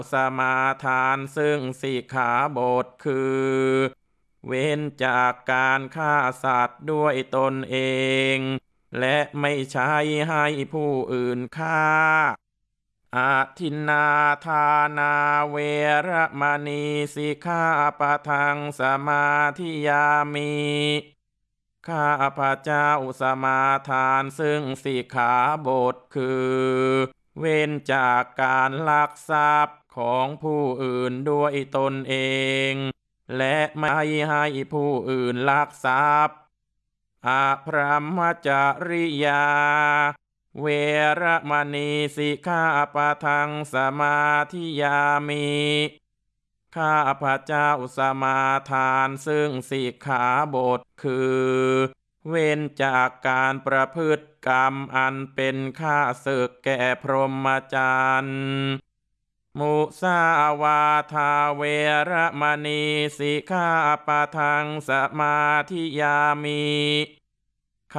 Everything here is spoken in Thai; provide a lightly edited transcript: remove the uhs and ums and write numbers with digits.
สมาทานซึ่งสิกขาบทคือเว้นจากการฆ่าสัตว์ด้วยตนเองและไม่ใช้ให้ผู้อื่นฆ่าอาทินนาทานาเวระมณีสิกขาปะทังสมาธิยามิข้าพระเจ้าสมาทานซึ่งสิกขาบทคือเว้นจากการลักทรัพย์ของผู้อื่นด้วยตนเองและไม่ให้ผู้อื่นลักทรัพย์อพรหมจริยาเวระมณีสิกขาปะทังสมาธิยามิข้าพระเจ้าสมาทานซึ่งสิกขาบทคือเว้นจากการประพฤติกรรมอันเป็นข้าศึกแก่พรหมจรรย์มุสาวาทาเวระมณีสิกขาปะทังสมาธิยามิ